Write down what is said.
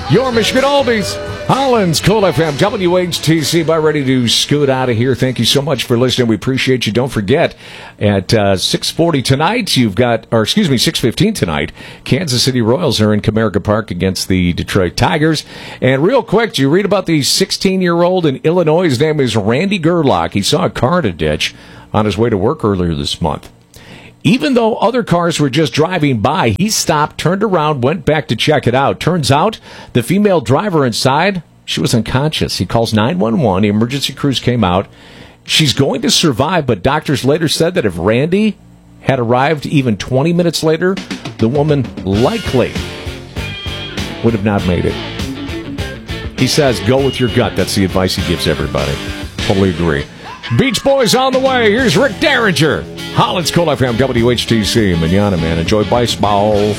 Your Michigan Oldies. Holland's Cool FM, WHTC. About ready to scoot out of here. Thank you so much for listening. We appreciate you. Don't forget, at 6:40 tonight, you've got, or excuse me, 6:15 tonight, Kansas City Royals are in Comerica Park against the Detroit Tigers. And real quick, do you read about the 16-year-old in Illinois? His name is Randy Gerlach. He saw a car in a ditch on his way to work earlier this month. Even though other cars were just driving by, he stopped, turned around, went back to check it out. Turns out the female driver inside, she was unconscious. He calls 911. The emergency crews came out. She's going to survive, but doctors later said that if Randy had arrived even 20 minutes later, the woman likely would have not made it. He says, go with your gut. That's the advice he gives everybody. Totally agree. Beach Boys on the way. Here's Rick Derringer. Holland's Cool FM, WHTC, Manana, man. Enjoy baseball.